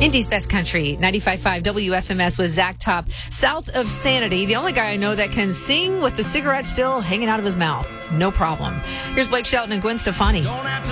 Indy's Best Country, 95.5 WFMS with Zach Top, south of Sanity. The only guy I know that can sing with the cigarette still hanging out of his mouth. No problem. Here's Blake Shelton and Gwen Stefani.